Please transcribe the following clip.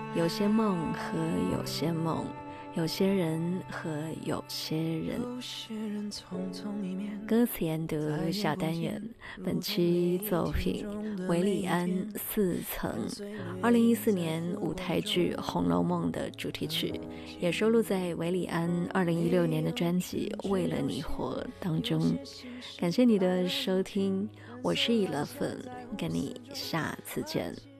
有些梦和有些梦，有些人和有些人。歌词研读小单元，本期作品韦礼安四层，2014年舞台剧《红楼梦》的主题曲，也收录在韦礼安2016年的专辑《为了你活》当中。感谢你的收听，我是以乐粉，跟你下次见。